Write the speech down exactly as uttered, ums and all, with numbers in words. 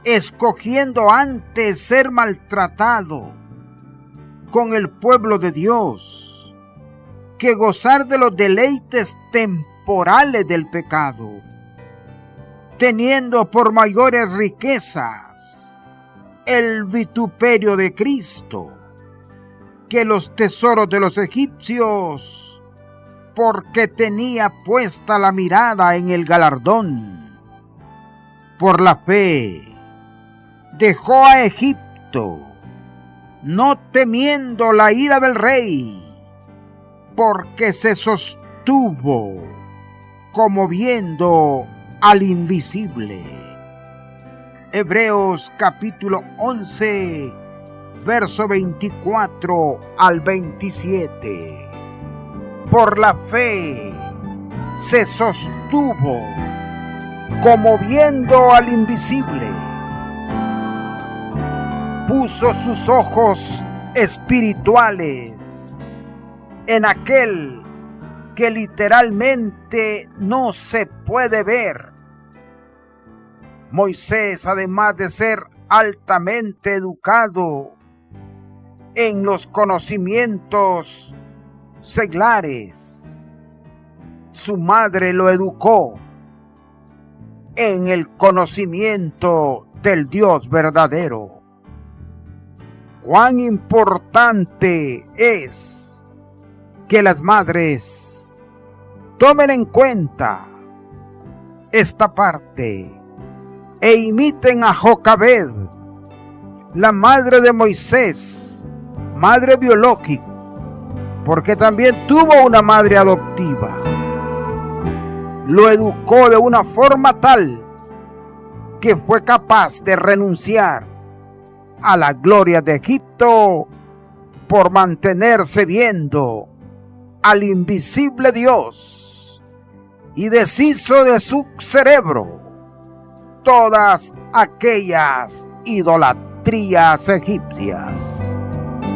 escogiendo antes ser maltratado con el pueblo de Dios que gozar de los deleites temporales del pecado, teniendo por mayores riquezas el vituperio de Cristo que los tesoros de los egipcios, porque tenía puesta la mirada en el galardón. Por la fe dejó a Egipto, no temiendo la ira del rey, porque se sostuvo como viendo al invisible. Hebreos capítulo once, verso veinticuatro al veintisiete. Por la fe se sostuvo como viendo al invisible. Puso sus ojos espirituales en aquel que literalmente no se puede ver. Moisés, además de ser altamente educado en los conocimientos seglares, su madre lo educó en el conocimiento del Dios verdadero. Cuán importante es que las madres tomen en cuenta esta parte e imiten a Jocabed, la madre de Moisés, madre biológica, porque también tuvo una madre adoptiva. Lo educó de una forma tal que fue capaz de renunciar a la gloria de Egipto por mantenerse viendo al invisible Dios, y deshizo de su cerebro todas aquellas idolatrías egipcias.